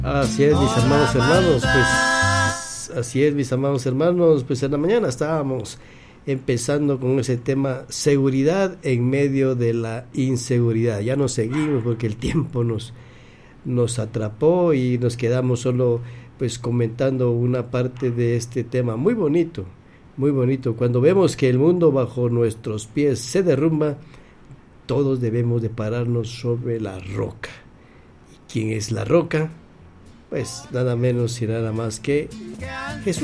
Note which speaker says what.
Speaker 1: Así es, mis amados hermanos, pues así es, mis amados hermanos, pues en la mañana estábamos empezando con ese tema seguridad en medio de la inseguridad. Ya nos seguimos porque el tiempo nos atrapó y nos quedamos solo pues comentando una parte de este tema muy bonito, muy bonito. Cuando vemos que el mundo bajo nuestros pies se derrumba, todos debemos de pararnos sobre la roca. ¿Y quién es la roca? Pues nada menos y nada más que Jesús.